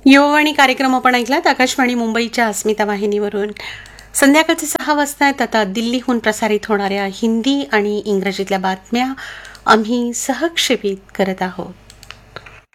योगवाणी कार्यक्रम आपण ऐकलात आकाशवाणी मुंबईच्या अस्मिता वाहिनीवरून. संध्याकाळचे 6 वाजता आहेत. आता दिल्लीहून प्रसारित होणाऱ्या हिंदी आणि इंग्रजीतल्या बातम्या आम्ही सहक्षेपित करत आहोत.